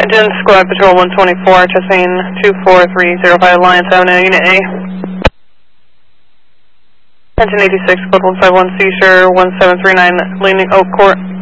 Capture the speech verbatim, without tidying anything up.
Engine Squad Patrol one twenty-four, Chastain two four three zero five, Alliance Avenue, Unit A. Engine eighty-six, code one five one, Seashore one seven three nine, leaning Oak Court.